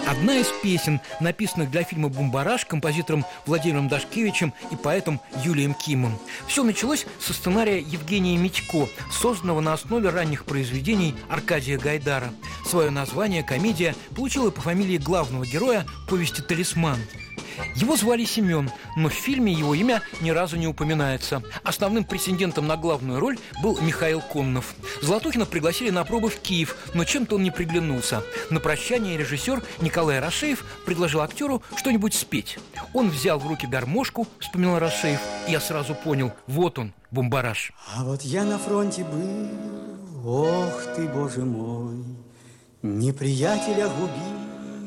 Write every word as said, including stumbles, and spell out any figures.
Одна из песен, написанных для фильма «Бумбараш» композитором Владимиром Дашкевичем и поэтом Юлием Кимом. Все началось со сценария Евгения Митько, созданного на основе ранних произведений Аркадия Гайдара. Свое название комедия получила по фамилии главного героя повести «Талисман». Его звали Семен, но в фильме его имя ни разу не упоминается. Основным претендентом на главную роль был Михаил Коннов. Золотухина пригласили на пробы в Киев, но чем-то он не приглянулся. На прощание режиссер Николай Рашеев предложил актеру что-нибудь спеть. Он взял в руки гармошку, вспоминал Рашеев, и я сразу понял, вот он, Бумбараш. А вот я на фронте был, ох ты, боже мой, неприятеля губил.